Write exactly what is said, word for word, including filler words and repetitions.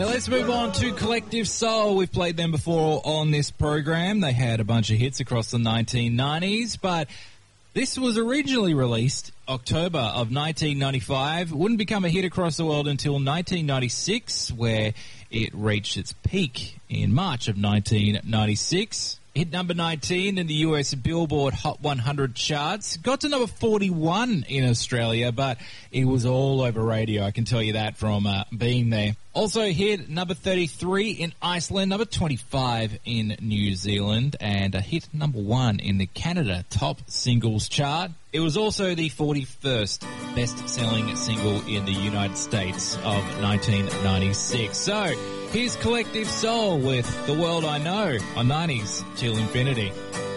Hey, let's move on to Collective Soul. We've played them before on this program. They had a bunch of hits across the nineteen nineties, but this was originally released October of nineteen ninety-five. Wouldn't become a hit across the world until nineteen ninety-six, where it reached its peak in March of nineteen ninety-six. Hit number nineteen in the U S Billboard Hot one hundred charts. Got to number forty-one in Australia, but it was all over radio, I can tell you that from uh, being there. Also hit number thirty-three in Iceland, number twenty-five in New Zealand, and a hit number one in the Canada Top Singles chart. It was also the forty-first best-selling single in the United States of nineteen ninety-six. So, here's Collective Soul with The World I Know on nineties Till Infinity.